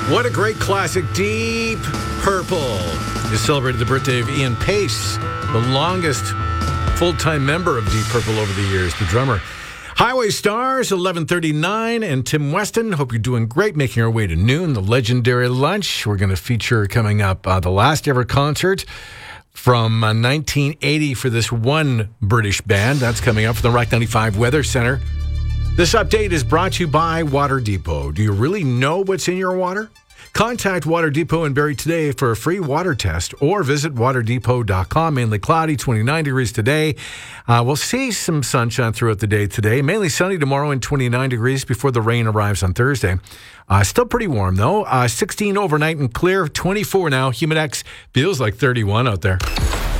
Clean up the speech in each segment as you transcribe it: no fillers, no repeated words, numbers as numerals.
What a great classic, Deep Purple. You celebrated the birthday of Ian Pace, the longest full-time member of Deep Purple over the years, the drummer. Highway Stars, 11:39, and Tim Weston. Hope you're doing great, making our way to noon, the legendary lunch. We're going to feature coming up the last ever concert from 1980 for this one British band. That's coming up from the Rock 95 Weather Center. This update is brought to you by Water Depot. Do you really know what's in your water? Contact Water Depot in Barrie today for a free water test or visit waterdepot.com. Mainly cloudy, 29 degrees today. We'll see some sunshine throughout the day today. Mainly sunny tomorrow and 29 degrees before the rain arrives on Thursday. Still pretty warm though. 16 overnight and clear, 24 now. Humidex feels like 31 out there.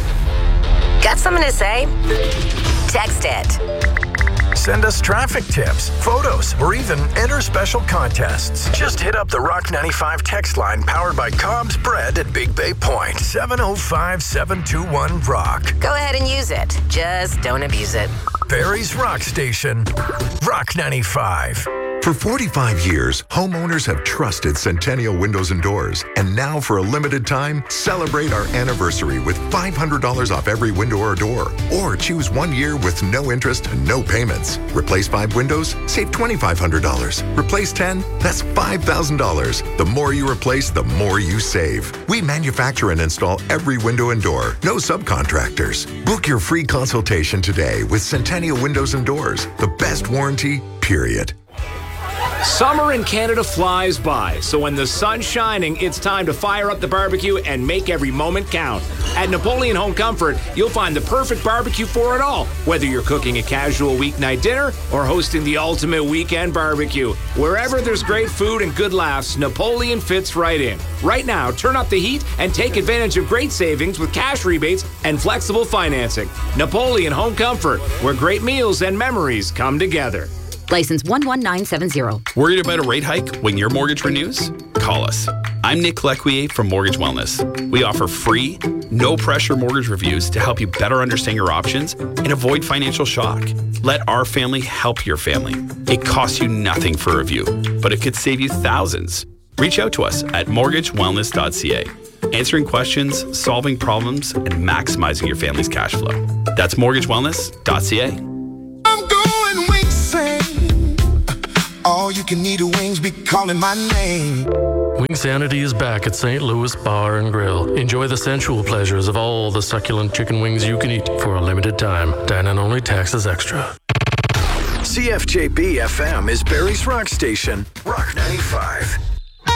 Got something to say? Text it. Send us traffic tips, photos, or even enter special contests. Just hit up the Rock 95 text line powered by Cobb's Bread at Big Bay Point. 705-721-ROCK. Go ahead and use it. Just don't abuse it. Barrie's Rock Station. Rock 95. For 45 years, homeowners have trusted Centennial Windows and Doors. And now, for a limited time, celebrate our anniversary with $500 off every window or door. Or choose 1 year with no interest and no payments. Replace 5 windows, save $2,500. Replace 10, that's $5,000. The more you replace, the more you save. We manufacture and install every window and door. No subcontractors. Book your free consultation today with Centennial Windows and Doors. The best warranty, period. Summer in Canada flies by, so when the sun's shining, it's time to fire up the barbecue and make every moment count. At Napoleon Home Comfort, you'll find the perfect barbecue for it all, whether you're cooking a casual weeknight dinner or hosting the ultimate weekend barbecue. Wherever there's great food and good laughs, Napoleon fits right in. Right now, turn up the heat and take advantage of great savings with cash rebates and flexible financing. Napoleon Home Comfort, where great meals and memories come together. License 11970. Worried about a rate hike when your mortgage renews? Call us. I'm Nick Lequier from Mortgage Wellness. We offer free, no-pressure mortgage reviews to help you better understand your options and avoid financial shock. Let our family help your family. It costs you nothing for a review, but it could save you thousands. Reach out to us at mortgagewellness.ca. Answering questions, solving problems, and maximizing your family's cash flow. That's mortgagewellness.ca. All you can eat wings be calling my name. Wingsanity is back at St. Louis Bar and Grill. Enjoy the sensual pleasures of all the succulent chicken wings you can eat for a limited time. Dine-in only, taxes extra. CFJB FM is Barrie's Rock Station. Rock 95.